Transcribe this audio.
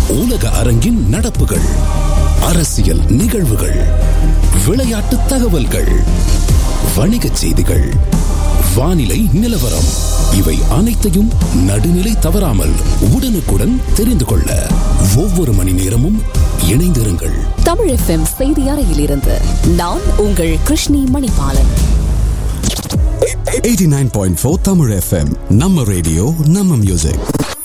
உலக அரங்கின் நடப்புகள், அரசியல் நிகழ்வுகள், விளையாட்டு தகவல்கள், வணிகச் செய்திகள், வானிலை நிலவரம், இவை அனைத்தையும் நடுநிலை தவறாமல் உடனுக்குடன் தெரிந்து கொள்ள ஒவ்வொரு மணி நேரமும் இணைந்திருங்கள். தமிழ் FM செய்தி அறையிலிருந்து நான் உங்கள் கிருஷ்ணி மணிபாலன். 89.4 Tamil FM, நம்ம ரேடியோ நம்ம மியூசிக்.